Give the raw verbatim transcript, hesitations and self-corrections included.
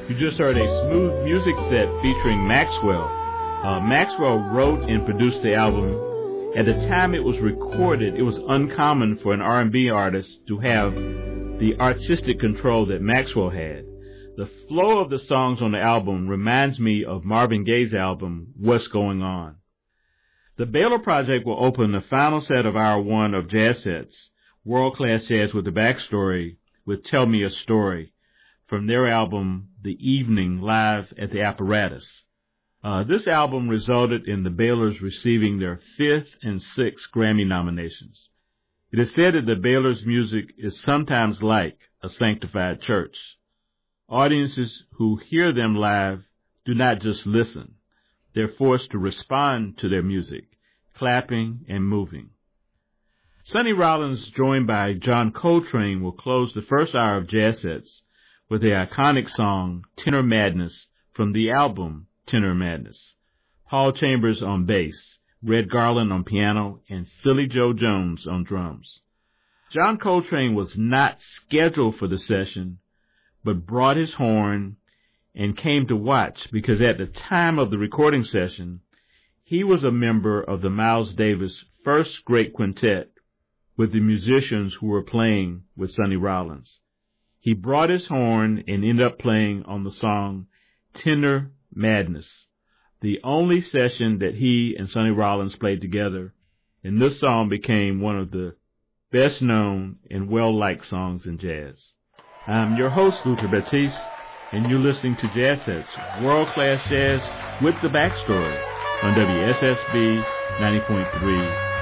You just heard a smooth music set featuring Maxwell. Uh, Maxwell wrote and produced the album. At the time it was recorded, it was uncommon for an R and B artist to have the artistic control that Maxwell had. The flow of the songs on the album reminds me of Marvin Gaye's album, What's Going On. The Baylor Project will open the final set of Hour One of Jazz Sets, World-Class Jazz with the Backstory, with Tell Me a Story, from their album, The Evening, live at the Apparatus. Uh, this album resulted in the Baylors receiving their fifth and sixth Grammy nominations. It is said that the Baylors' music is sometimes like a sanctified church. Audiences who hear them live do not just listen. They're forced to respond to their music, clapping and moving. Sonny Rollins, joined by John Coltrane, will close the first hour of Jazz Sets with the iconic song Tenor Madness from the album Tenor Madness. Paul Chambers on bass, Red Garland on piano, and Philly Joe Jones on drums. John Coltrane was not scheduled for the session, but brought his horn and came to watch because at the time of the recording session, he was a member of the Miles Davis First Great Quintet with the musicians who were playing with Sonny Rollins. He brought his horn and ended up playing on the song Tenor Madness, the only session that he and Sonny Rollins played together, and this song became one of the best known and well-liked songs in jazz. I'm your host, Luther Batiste, and you're listening to Jazz Sets, world-class jazz with the backstory on W S S B ninety point three